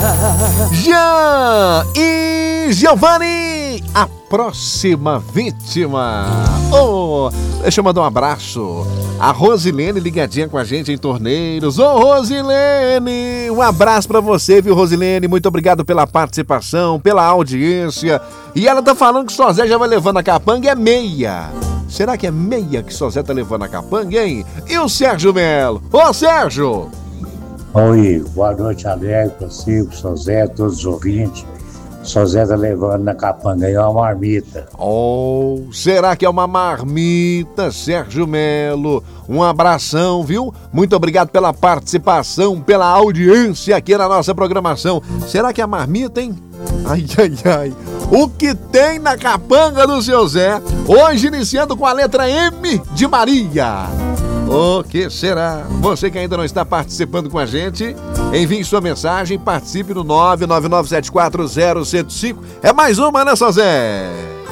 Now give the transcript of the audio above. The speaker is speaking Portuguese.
Jean e Giovanni, a próxima vítima. Deixa eu mandar um abraço. A Rosilene ligadinha com a gente em Torneiros. Rosilene, um abraço pra você, viu, Rosilene? Muito obrigado pela participação, pela audiência. E ela tá falando que o Sozé já vai levando a capanga, é meia. Será que é meia que o Sozé tá levando a capanga, hein? E o Sérgio Melo? Ô, Sérgio! Oi, boa noite, Alegre, você, Sozé, todos os ouvintes. Sozé tá levando na capanga aí uma marmita. Será que é uma marmita, Sérgio Melo? Um abração, viu? Muito obrigado pela participação, pela audiência aqui na nossa programação. Será que é a marmita, hein? Ai, ai, ai. O que tem na capanga do seu Zé? Hoje iniciando com a letra M de Maria. O que será? Você que ainda não está participando com a gente, envie sua mensagem, participe no 999740105. É mais uma, né, Sozé?